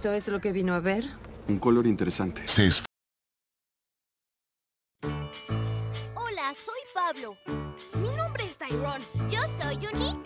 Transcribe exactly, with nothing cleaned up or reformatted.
¿Esto es lo que vino a ver? Un color interesante. Se esf- Hola, soy Pablo. Mi nombre es Tyrone. Yo soy Unique.